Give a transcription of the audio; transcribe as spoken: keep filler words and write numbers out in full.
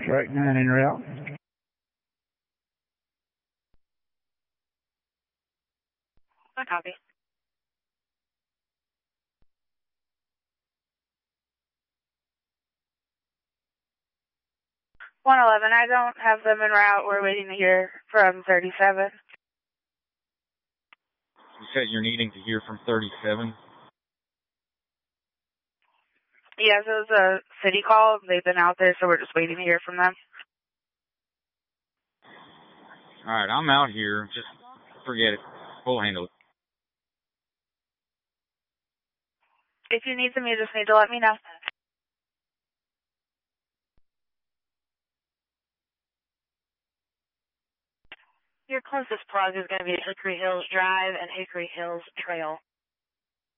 Strike nine en route. I copy. one eleven, I don't have them en route. We're waiting to hear from thirty-seven. You said you're needing to hear from thirty-seven? Yes, it was a city call. They've been out there, so we're just waiting to hear from them. All right, I'm out here. Just forget it. We'll handle it. If you need them, you just need to let me know. Your closest plug is going to be Hickory Hills Drive and Hickory Hills Trail.